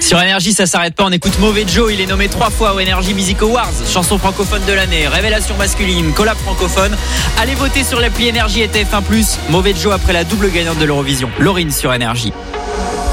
Sur Énergie, ça s'arrête pas, on écoute Mauvais Joe, il est nommé 3 fois aux Energy Music Awards, chanson francophone de l'année, révélation masculine, collab francophone. Allez voter sur l'appli Énergie et TF1+, Mauvais Joe après la double gagnante de l'Eurovision, Laurine sur Énergie.